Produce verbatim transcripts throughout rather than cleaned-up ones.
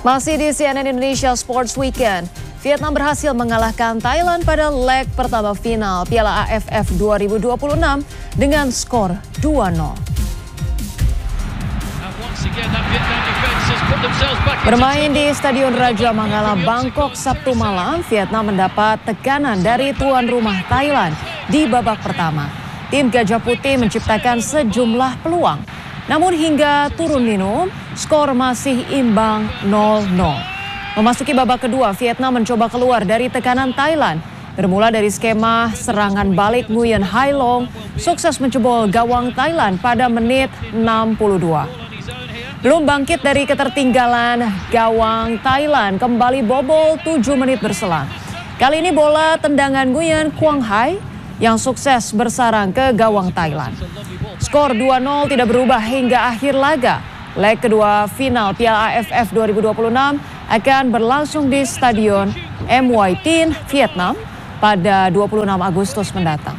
Masih di C N N Indonesia Sports Weekend, Vietnam berhasil mengalahkan Thailand pada leg pertama final Piala A F F dua ribu dua puluh enam dengan skor dua nol. Bermain di Stadion Raja Mangala, Bangkok, Sabtu malam, Vietnam mendapat tekanan dari tuan rumah Thailand di babak pertama. Tim Gajah Putih menciptakan sejumlah peluang. Namun hingga turun minum, skor masih imbang nol nol. Memasuki babak kedua, Vietnam mencoba keluar dari tekanan Thailand. Bermula dari skema serangan balik Nguyen Hai Long, sukses menjebol gawang Thailand pada menit enam puluh dua. Belum bangkit dari ketertinggalan, gawang Thailand kembali bobol tujuh menit berselang. Kali ini bola tendangan Nguyen Quang Hai yang sukses bersarang ke gawang Thailand. Skor dua nol tidak berubah hingga akhir laga. Leg kedua final Piala A F F dua ribu dua puluh enam akan berlangsung di Stadion M Y Tin, Vietnam pada dua puluh enam Agustus mendatang.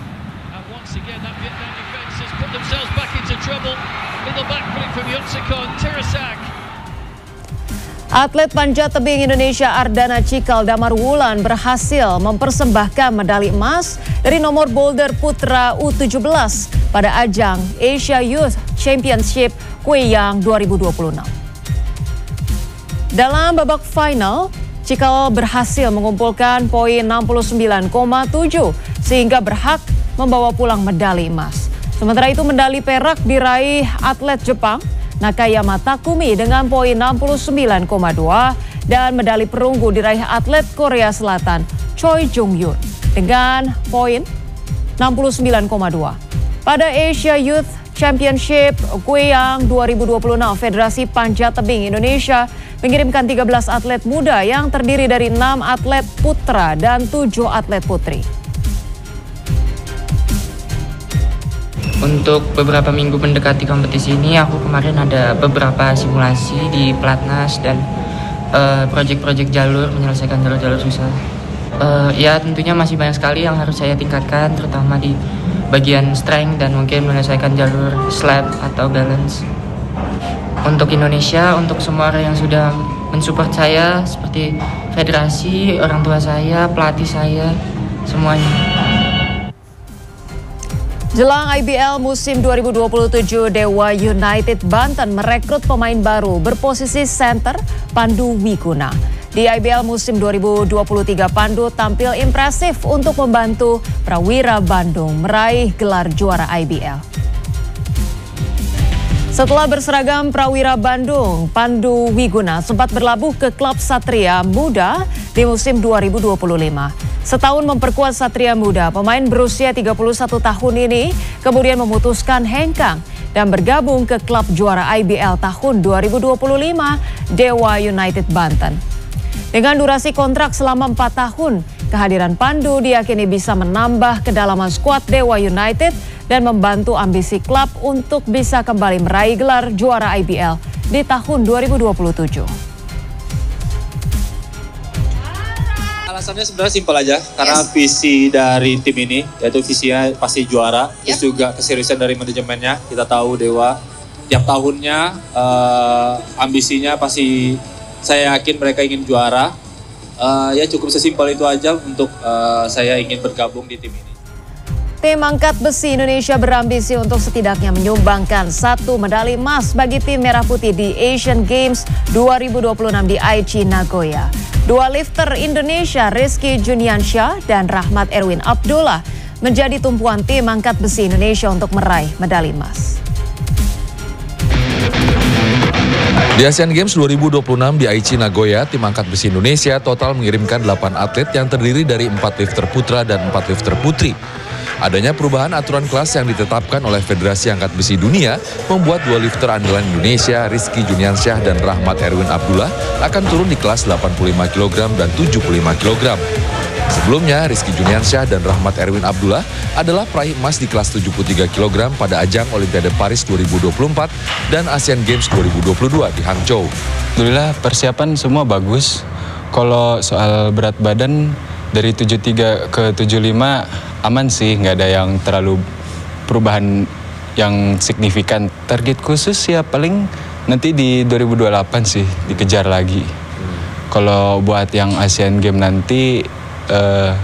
Atlet panjat tebing Indonesia Ardana Cikal Damar Wulan berhasil mempersembahkan medali emas dari nomor boulder putra U tujuh belas pada ajang Asia Youth Championship Guiyang dua ribu dua puluh enam. Dalam babak final, Cikal berhasil mengumpulkan poin enam puluh sembilan koma tujuh sehingga berhak membawa pulang medali emas. Sementara itu medali perak diraih atlet Jepang Nakayama Takumi dengan poin enam puluh sembilan koma dua dan medali perunggu diraih atlet Korea Selatan Choi Jung Yoon dengan poin enam puluh sembilan koma dua. Pada Asia Youth Championship Guiyang dua ribu dua puluh enam, Federasi Panjat Tebing Indonesia mengirimkan tiga belas atlet muda yang terdiri dari enam atlet putra dan tujuh atlet putri. Untuk beberapa minggu mendekati kompetisi ini, aku kemarin ada beberapa simulasi di Platnas dan uh, proyek-proyek jalur, menyelesaikan jalur-jalur susah. Uh, ya tentunya masih banyak sekali yang harus saya tingkatkan, terutama di bagian strength dan mungkin menyelesaikan jalur slab atau balance. Untuk Indonesia, untuk semua orang yang sudah mensupport saya, seperti federasi, orang tua saya, pelatih saya, semuanya. Jelang I B L musim dua ribu dua puluh tujuh, Dewa United Banten merekrut pemain baru berposisi center Pandu Wiguna. Di I B L musim dua ribu dua puluh tiga, Pandu tampil impresif untuk membantu Prawira Bandung meraih gelar juara I B L. Setelah berseragam Prawira Bandung, Pandu Wiguna sempat berlabuh ke klub Satria Muda di musim dua ribu dua puluh lima. Setahun memperkuat Satria Muda, pemain berusia tiga puluh satu tahun ini kemudian memutuskan hengkang dan bergabung ke klub juara I B L tahun dua ribu dua puluh lima, Dewa United Banten. Dengan durasi kontrak selama empat tahun, kehadiran Pandu diyakini bisa menambah kedalaman skuad Dewa United dan membantu ambisi klub untuk bisa kembali meraih gelar juara I B L di tahun dua ribu dua puluh tujuh. Alasannya sebenarnya simpel aja, karena yes. visi dari tim ini, yaitu visinya pasti juara, Yep. terus juga keseriusan dari manajemennya. Kita tahu Dewa tiap tahunnya uh, ambisinya pasti, saya yakin mereka ingin juara. Uh, ya cukup sesimpel itu aja untuk uh, saya ingin bergabung di tim ini. Tim angkat besi Indonesia berambisi untuk setidaknya menyumbangkan satu medali emas bagi tim Merah Putih di Asian Games dua ribu dua puluh enam di Aichi, Nagoya. Dua lifter Indonesia, Rizky Juniansyah dan Rahmat Erwin Abdullah, menjadi tumpuan tim angkat besi Indonesia untuk meraih medali emas. Di Asian Games dua ribu dua puluh enam di Aichi, Nagoya, tim angkat besi Indonesia total mengirimkan delapan atlet yang terdiri dari empat lifter putra dan empat lifter putri. Adanya perubahan aturan kelas yang ditetapkan oleh Federasi Angkat Besi Dunia membuat dua lifter andalan Indonesia, Rizky Juniansyah dan Rahmat Erwin Abdullah, akan turun di kelas delapan puluh lima kilogram dan tujuh puluh lima kilogram. Sebelumnya, Rizky Juniansyah dan Rahmat Erwin Abdullah adalah peraih emas di kelas tujuh puluh tiga kilogram pada ajang Olimpiade Paris dua ribu dua puluh empat dan Asian Games dua ribu dua puluh dua di Hangzhou. Alhamdulillah persiapan semua bagus. Kalau soal berat badan dari tujuh puluh tiga ke tujuh puluh lima aman sih, nggak ada yang terlalu perubahan yang signifikan. Target khusus ya paling nanti di dua ribu dua puluh delapan sih dikejar lagi. Kalau buat yang Asian Games nanti, uh,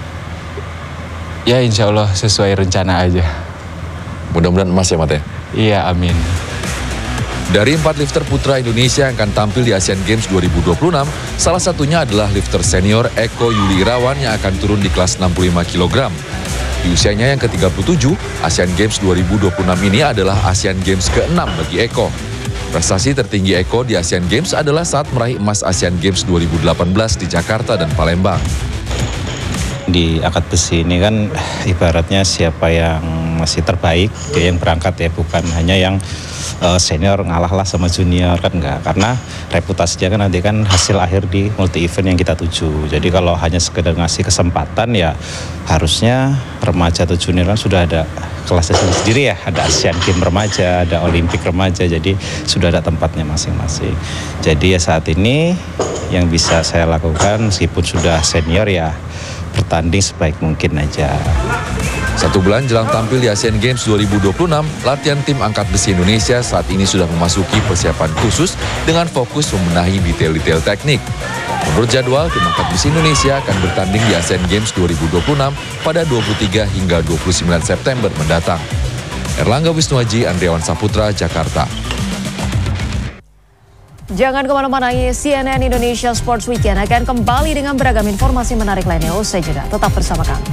ya insya Allah sesuai rencana aja. Mudah-mudahan emas ya, Mat ya? Iya, amin. Dari empat lifter putra Indonesia yang akan tampil di Asian Games dua ribu dua puluh enam, salah satunya adalah lifter senior Eko Yuli Irawan yang akan turun di kelas enam puluh lima kilogram. Di usianya yang ke tiga puluh tujuh, Asian Games dua ribu dua puluh enam ini adalah Asian Games keenam bagi Eko. Prestasi tertinggi Eko di Asian Games adalah saat meraih emas Asian Games dua ribu delapan belas di Jakarta dan Palembang. Di angkat besi ini kan ibaratnya siapa yang masih terbaik dia yang berangkat ya, bukan hanya yang uh, senior ngalah lah sama junior, kan enggak, karena reputasinya kan nanti kan hasil akhir di multi event yang kita tuju. Jadi kalau hanya sekedar ngasih kesempatan ya harusnya remaja atau junior kan sudah ada kelasnya sendiri ya, ada Asian Games remaja, ada Olimpik remaja, jadi sudah ada tempatnya masing-masing. Jadi ya saat ini yang bisa saya lakukan meskipun sudah senior ya bertanding sebaik mungkin aja. Satu bulan jelang tampil di Asian Games dua ribu dua puluh enam, latihan tim angkat besi Indonesia saat ini sudah memasuki persiapan khusus dengan fokus membenahi detail-detail teknik. Menurut jadwal, tim angkat besi Indonesia akan bertanding di Asian Games dua ribu dua puluh enam pada dua puluh tiga hingga dua puluh sembilan September mendatang. Erlangga Wisnuaji, Andriawan Saputra, Jakarta. Jangan kemana-mana, C N N Indonesia Sports Weekend akan kembali dengan beragam informasi menarik lainnya. Usai jeda, tetap bersama kami.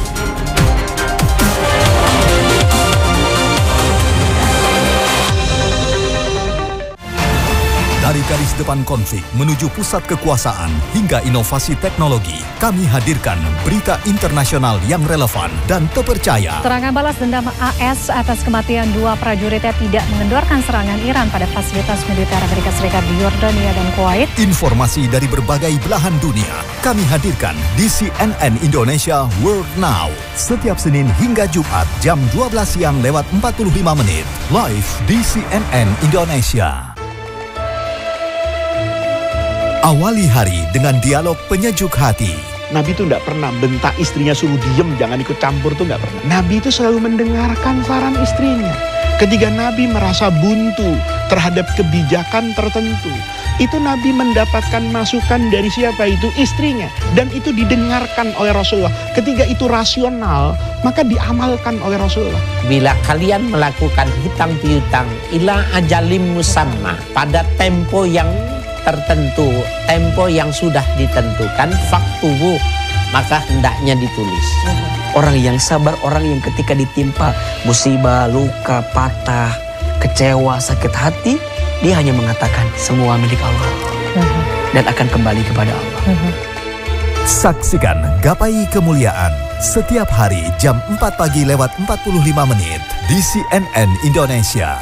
Dari garis depan konflik menuju pusat kekuasaan hingga inovasi teknologi, kami hadirkan berita internasional yang relevan dan terpercaya. Serangan balas dendam A S atas kematian dua prajuritnya tidak mengendorkan serangan Iran pada fasilitas militer Amerika Serikat di Yordania dan Kuwait. Informasi dari berbagai belahan dunia kami hadirkan di C N N Indonesia World Now. Setiap Senin hingga Jumat jam dua belas siang lewat empat puluh lima menit. Live di C N N Indonesia. Awali hari dengan dialog penyejuk hati. Nabi itu tidak pernah bentak istrinya suruh diem, jangan ikut campur, tuh nggak pernah. Nabi itu selalu mendengarkan saran istrinya. Ketika Nabi merasa buntu terhadap kebijakan tertentu, itu Nabi mendapatkan masukan dari siapa? Itu istrinya. Dan itu didengarkan oleh Rasulullah. Ketika itu rasional, maka diamalkan oleh Rasulullah. Bila kalian melakukan hutang piutang ila ajalim musamma, pada tempo yang tertentu, tempo yang sudah ditentukan, faktubu, maka hendaknya ditulis. Orang yang sabar, orang yang ketika ditimpa musibah, luka, patah, kecewa, sakit hati, dia hanya mengatakan semua milik Allah dan akan kembali kepada Allah. Saksikan Gapai Kemuliaan setiap hari jam empat pagi lewat empat puluh lima menit di C N N Indonesia.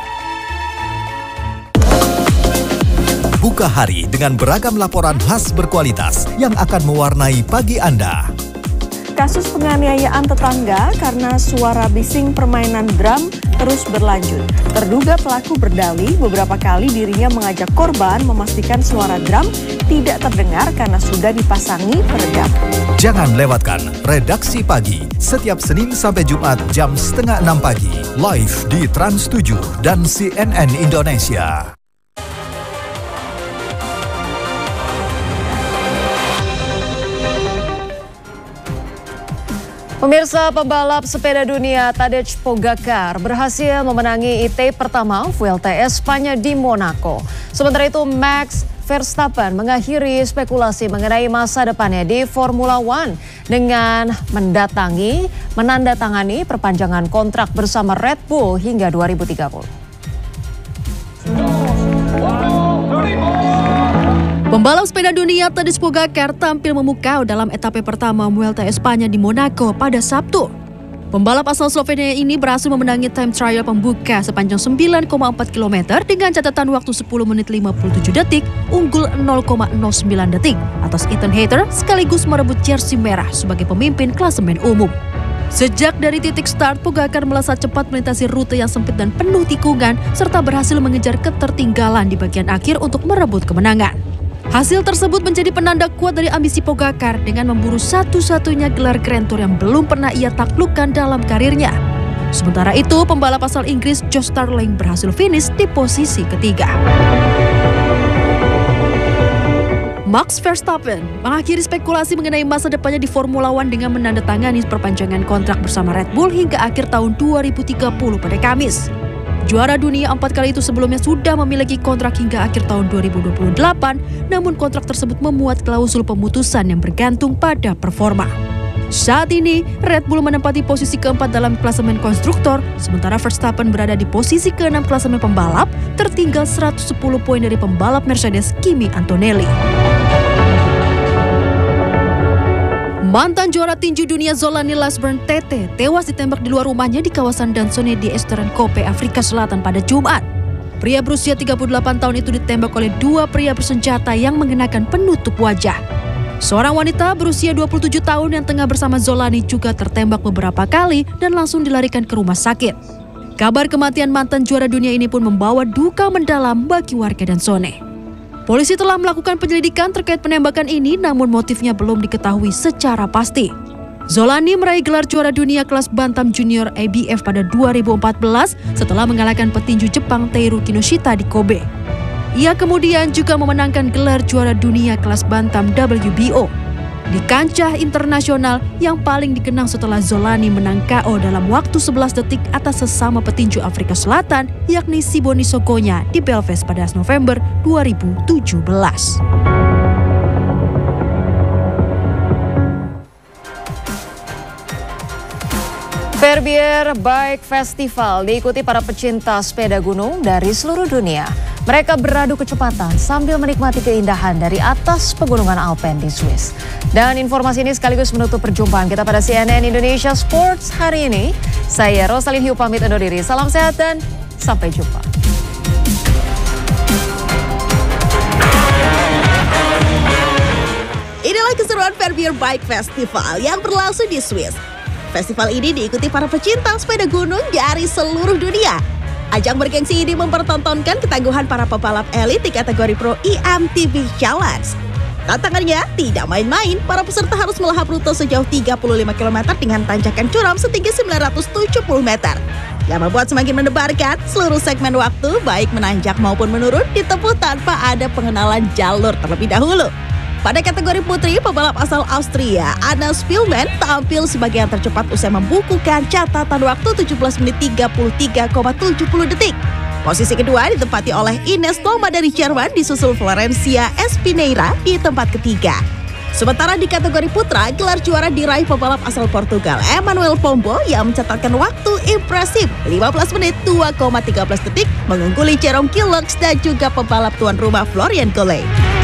Buka hari dengan beragam laporan khas berkualitas yang akan mewarnai pagi Anda. Kasus penganiayaan tetangga karena suara bising permainan drum terus berlanjut. Terduga pelaku berdalih beberapa kali dirinya mengajak korban memastikan suara drum tidak terdengar karena sudah dipasangi peredam. Jangan lewatkan Redaksi Pagi setiap Senin sampai Jumat jam setengah enam pagi. Live di Trans tujuh dan C N N Indonesia. Pemirsa, pembalap sepeda dunia Tadej Pogacar berhasil memenangi I T pertama Vuelta Espanya di Monaco. Sementara itu Max Verstappen mengakhiri spekulasi mengenai masa depannya di Formula One dengan mendatangi, menandatangani perpanjangan kontrak bersama Red Bull hingga dua ribu tiga puluh. Pembalap sepeda dunia Tadej Pogacar tampil memukau dalam etape pertama Vuelta Espanya di Monaco pada Sabtu. Pembalap asal Slovenia ini berhasil memenangi time trial pembuka sepanjang sembilan koma empat kilometer dengan catatan waktu sepuluh menit lima puluh tujuh detik, unggul nol koma nol sembilan detik atas Ethan Hayter sekaligus merebut jersey merah sebagai pemimpin klasemen umum. Sejak dari titik start, Pogacar melesat cepat melintasi rute yang sempit dan penuh tikungan serta berhasil mengejar ketertinggalan di bagian akhir untuk merebut kemenangan. Hasil tersebut menjadi penanda kuat dari ambisi Pogacar dengan memburu satu-satunya gelar Grand Tour yang belum pernah ia taklukkan dalam karirnya. Sementara itu, pembalap asal Inggris Josh Starling berhasil finish di posisi ketiga. Max Verstappen mengakhiri spekulasi mengenai masa depannya di Formula One dengan menandatangani perpanjangan kontrak bersama Red Bull hingga akhir tahun dua ribu tiga puluh pada Kamis. Juara dunia empat kali itu sebelumnya sudah memiliki kontrak hingga akhir tahun dua ribu dua puluh delapan, namun kontrak tersebut memuat klausul pemutusan yang bergantung pada performa. Saat ini, Red Bull menempati posisi keempat dalam klasemen konstruktor, sementara Verstappen berada di posisi keenam klasemen pembalap, tertinggal seratus sepuluh poin dari pembalap Mercedes Kimi Antonelli. Mantan juara tinju dunia Zolani Lasburn Tete tewas ditembak di luar rumahnya di kawasan Dansone di Eastern Cape, Afrika Selatan pada Jumat. Pria berusia tiga puluh delapan tahun itu ditembak oleh dua pria bersenjata yang mengenakan penutup wajah. Seorang wanita berusia dua puluh tujuh tahun yang tengah bersama Zolani juga tertembak beberapa kali dan langsung dilarikan ke rumah sakit. Kabar kematian mantan juara dunia ini pun membawa duka mendalam bagi warga Dansone. Polisi telah melakukan penyelidikan terkait penembakan ini, namun motifnya belum diketahui secara pasti. Zolani meraih gelar juara dunia kelas bantam junior A B F pada dua ribu empat belas setelah mengalahkan petinju Jepang Teru Kinoshita di Kobe. Ia kemudian juga memenangkan gelar juara dunia kelas bantam W B O. Di kancah internasional yang paling dikenang setelah Zolani menang K O dalam waktu sebelas detik atas sesama petinju Afrika Selatan, yakni Siboni Sokonya di Belfast pada November dua ribu tujuh belas. Verbier Bike Festival diikuti para pecinta sepeda gunung dari seluruh dunia. Mereka beradu kecepatan sambil menikmati keindahan dari atas pegunungan Alpen di Swiss. Dan informasi ini sekaligus menutup perjumpaan kita pada C N N Indonesia Sports hari ini. Saya Rosalin Hiu pamit undur diri. Salam sehat dan sampai jumpa. Inilah keseruan Verbier Bike Festival yang berlangsung di Swiss. Festival ini diikuti para pecinta sepeda gunung dari seluruh dunia. Ajang bergengsi ini mempertontonkan ketangguhan para pebalap elit di kategori Pro E M T B Challenge. Tantangannya tidak main-main, para peserta harus melahap rute sejauh tiga puluh lima kilometer dengan tanjakan curam setinggi sembilan ratus tujuh puluh meter. Yang membuat semakin mendebarkan, seluruh segmen waktu baik menanjak maupun menurun ditempuh tanpa ada pengenalan jalur terlebih dahulu. Pada kategori putri, pebalap asal Austria, Anna Spielmann, tampil sebagai yang tercepat usai membukukan catatan waktu tujuh belas menit tiga puluh tiga koma tujuh puluh detik. Posisi kedua ditempati oleh Ines Thoma dari Jerman, disusul Florencia Espineira di tempat ketiga. Sementara di kategori putra, gelar juara diraih pebalap asal Portugal, Emmanuel Pombo, yang mencatatkan waktu impresif lima belas menit dua koma tiga belas detik, mengungguli Jerome Killox dan juga pebalap tuan rumah Florian Golay.